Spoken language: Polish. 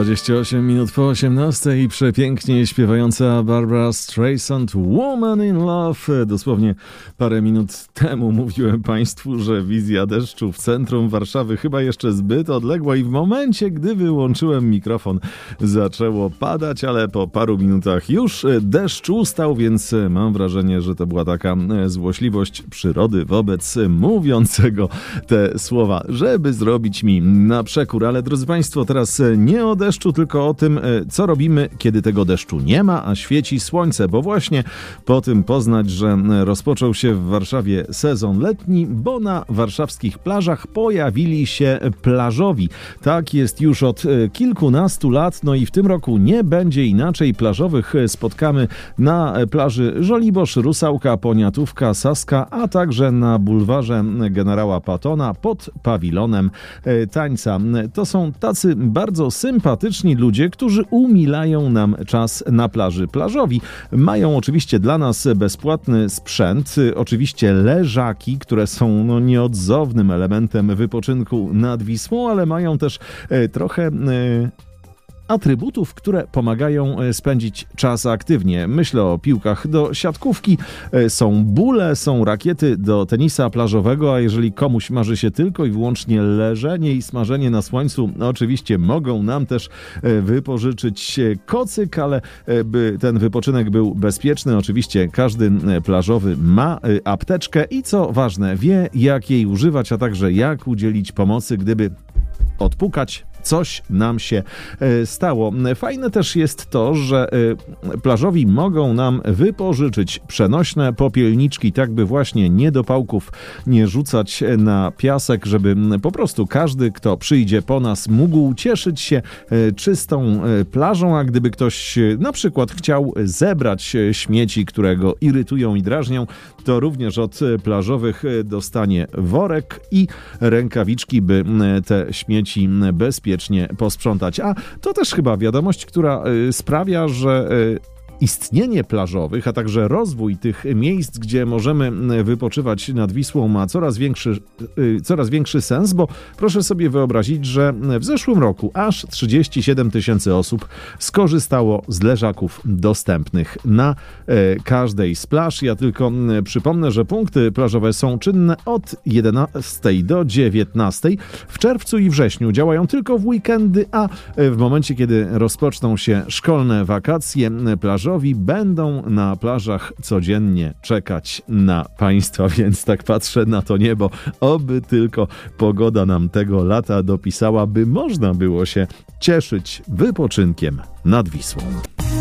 28 minut po 18 i przepięknie śpiewająca Barbra Streisand Woman in Love. Dosłownie parę minut temu mówiłem Państwu, że wizja deszczu w centrum Warszawy chyba jeszcze zbyt odległa i w momencie, gdy wyłączyłem mikrofon, zaczęło padać, ale po paru minutach już deszcz ustał, więc mam wrażenie, że to była taka złośliwość przyrody wobec mówiącego te słowa, żeby zrobić mi na przekór. Ale drodzy Państwo, teraz nie o deszczu, tylko o tym, co robimy, kiedy tego deszczu nie ma, a świeci słońce, bo właśnie po tym poznać, że rozpoczął się w Warszawie sezon letni, bo na warszawskich plażach pojawili się plażowi. Tak jest już od kilkunastu lat, no i w tym roku nie będzie inaczej. Plażowych spotkamy na plaży Żoliborz, Rusałka, Poniatówka, Saska, a także na bulwarze Generała Pattona pod pawilonem tańca. To są tacy bardzo sympatyczni ludzie, którzy umilają nam czas na plaży. Plażowi mają oczywiście dla nas bezpłatny sprzęt, oczywiście leżaki, które są nieodzownym elementem wypoczynku nad Wisłą, ale mają też trochę atrybutów, które pomagają spędzić czas aktywnie. Myślę o piłkach do siatkówki, są bóle, są rakiety do tenisa plażowego, a jeżeli komuś marzy się tylko i wyłącznie leżenie i smażenie na słońcu, oczywiście mogą nam też wypożyczyć kocyk, ale by ten wypoczynek był bezpieczny, oczywiście każdy plażowy ma apteczkę i co ważne, wie jak jej używać, a także jak udzielić pomocy, gdyby odpukać coś nam się stało. Fajne też jest to, że plażowi mogą nam wypożyczyć przenośne popielniczki, tak by właśnie niedopałków nie rzucać na piasek, żeby po prostu każdy, kto przyjdzie po nas, mógł cieszyć się czystą plażą, a gdyby ktoś na przykład chciał zebrać śmieci, które go irytują i drażnią, to również od plażowych dostanie worek i rękawiczki, by te śmieci bezpiecznie posprzątać. A to też chyba wiadomość, która sprawia, że istnienie plażowych, a także rozwój tych miejsc, gdzie możemy wypoczywać nad Wisłą, ma coraz większy sens, bo proszę sobie wyobrazić, że w zeszłym roku aż 37 000 osób skorzystało z leżaków dostępnych na każdej z plaż. Ja tylko przypomnę, że punkty plażowe są czynne od 11 do 19. W czerwcu i wrześniu działają tylko w weekendy, a w momencie, kiedy rozpoczną się szkolne wakacje, plażowi będą na plażach codziennie czekać na Państwa, więc tak patrzę na to niebo, oby tylko pogoda nam tego lata dopisała, by można było się cieszyć wypoczynkiem nad Wisłą.